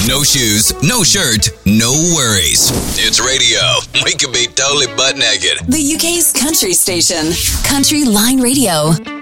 No shoes, no shirt, no worries. It's radio. We could be totally butt naked. The UK's country station, Country Line Radio.